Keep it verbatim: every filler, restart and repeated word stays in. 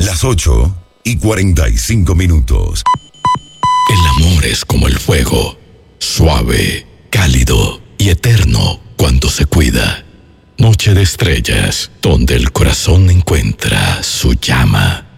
Las ocho y cuarenta y cinco minutos. El amor es como el fuego, suave, cálido y eterno cuando se cuida. Noche de estrellas, donde el corazón encuentra su llama.